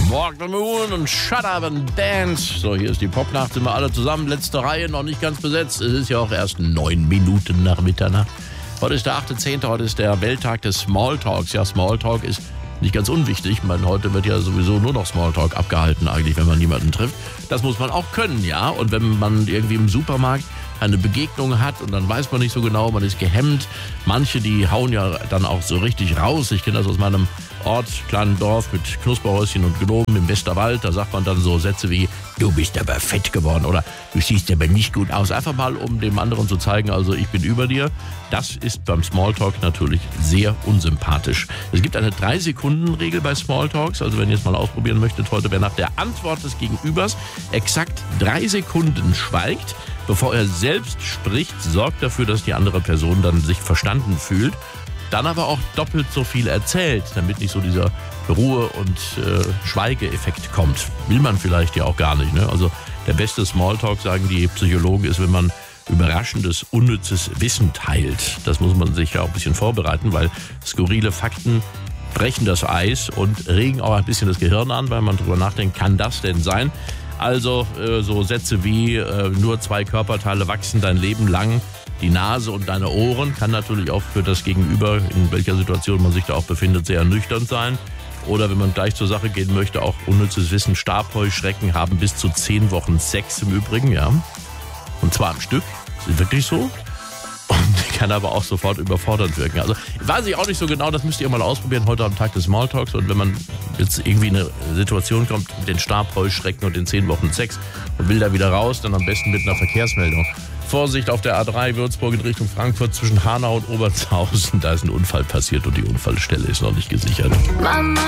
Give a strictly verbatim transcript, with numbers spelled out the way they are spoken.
Walk the Moon und Shut Up and Dance. So, hier ist die Popnacht, sind wir alle zusammen. Letzte Reihe, noch nicht ganz besetzt. Es ist ja auch erst neun Minuten nach Mitternacht. Heute ist der achte zehnte, heute ist der Welttag des Smalltalks. Ja, Smalltalk ist nicht ganz unwichtig. Ich meine, heute wird ja sowieso nur noch Smalltalk abgehalten eigentlich, wenn man niemanden trifft. Das muss man auch können, ja. Und wenn man irgendwie im Supermarkt eine Begegnung hat und dann weiß man nicht so genau, man ist gehemmt. Manche, die hauen ja dann auch so richtig raus. Ich kenne das aus meinem Ort, kleinen Dorf mit Knusperhäuschen und Gnomen im Westerwald. Da sagt man dann so Sätze wie, du bist aber fett geworden oder du siehst aber nicht gut aus. Einfach mal, um dem anderen zu zeigen, also ich bin über dir. Das ist beim Smalltalk natürlich sehr unsympathisch. Es gibt eine drei Sekunden Regel bei Smalltalks. Also wenn ihr es mal ausprobieren möchtet heute, wer nach der Antwort des Gegenübers exakt drei Sekunden schweigt, bevor er selbst spricht, sorgt dafür, dass die andere Person dann sich verstanden fühlt. Dann aber auch doppelt so viel erzählt, damit nicht so dieser Ruhe- und äh, Schweigeeffekt kommt. Will man vielleicht ja auch gar nicht. Ne? Also der beste Smalltalk, sagen die Psychologen, ist, wenn man überraschendes, unnützes Wissen teilt. Das muss man sich ja auch ein bisschen vorbereiten, weil skurrile Fakten brechen das Eis und regen auch ein bisschen das Gehirn an, weil man drüber nachdenkt, kann das denn sein? Also äh, so Sätze wie, äh, nur zwei Körperteile wachsen dein Leben lang, die Nase und deine Ohren, kann natürlich auch für das Gegenüber, in welcher Situation man sich da auch befindet, sehr ernüchternd sein. Oder wenn man gleich zur Sache gehen möchte, auch unnützes Wissen, Stabheuschrecken haben bis zu zehn Wochen Sex im Übrigen, ja. Und zwar am Stück, das ist wirklich so. Und kann aber auch sofort überfordernd wirken. Also weiß ich auch nicht so genau, das müsst ihr mal ausprobieren heute am Tag des Smalltalks. Und wenn man jetzt irgendwie in eine Situation kommt mit den Stabheuschrecken und den zehn Wochen Sex und will da wieder raus, dann am besten mit einer Verkehrsmeldung. Vorsicht auf der A drei Würzburg in Richtung Frankfurt zwischen Hanau und Obertshausen. Da ist ein Unfall passiert und die Unfallstelle ist noch nicht gesichert. Mama.